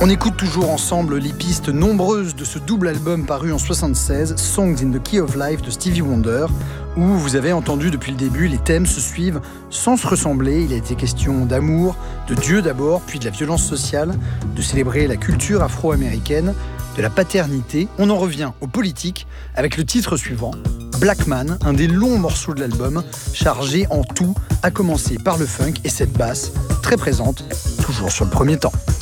On écoute toujours ensemble les pistes nombreuses de ce double album paru en 1976, Songs in the Key of Life de Stevie Wonder, où vous avez entendu depuis le début, les thèmes se suivent sans se ressembler. Il a été question d'amour, de Dieu d'abord, puis de la violence sociale, de célébrer la culture afro-américaine, de la paternité. On en revient aux politiques avec le titre suivant, Black Man, un des longs morceaux de l'album, chargé en tout, à commencer par le funk et cette basse très présente, toujours sur le premier temps.